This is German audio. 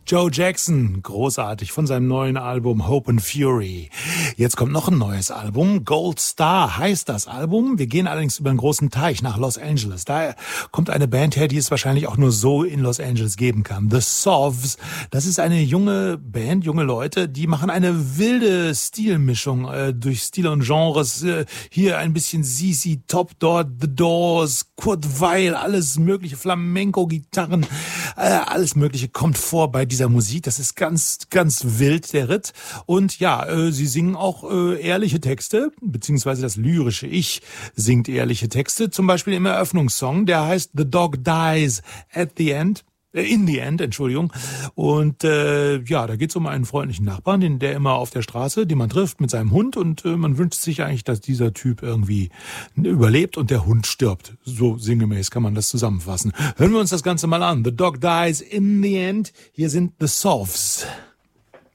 Joe Jackson, großartig, von seinem neuen Album Hope and Fury. Jetzt kommt noch ein neues Album, Gold Star heißt das Album. Wir gehen allerdings über einen großen Teich nach Los Angeles. Da kommt eine Band her, die es wahrscheinlich auch nur so in Los Angeles geben kann. The Sovs, das ist eine junge Band, junge Leute, die machen eine wilde Stilmischung durch Stile und Genres. Hier ein bisschen ZZ Top, dort The Doors, Kurt Weill, alles mögliche, Flamenco-Gitarren, alles mögliche kommt vor bei dieser Musik. Das ist ganz, ganz wild, der Ritt. Und ja, sie singen auch ehrliche Texte, beziehungsweise das lyrische Ich singt ehrliche Texte. Zum Beispiel im Eröffnungssong, der heißt The Dog Dies at the End. In the End, Entschuldigung. Und ja, da geht's um einen freundlichen Nachbarn, der immer auf der Straße, den man trifft, mit seinem Hund. Und man wünscht sich eigentlich, dass dieser Typ irgendwie überlebt und der Hund stirbt. So sinngemäß kann man das zusammenfassen. Hören wir uns das Ganze mal an. The Dog Dies in the End. Hier sind The Sovs.